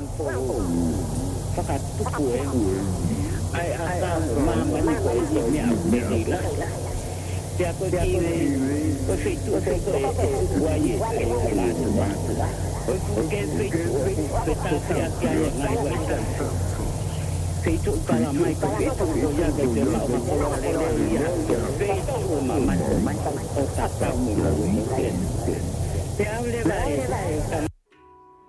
fakat tuku ay asal mama ni ko ni abdila dia ko kini ko fitu ko waye la ko ke fitu peta sia sia ngai wa fitu kala mai ko fitu ko ya ke la ma ko le ya fitu mama ko tata mu dia le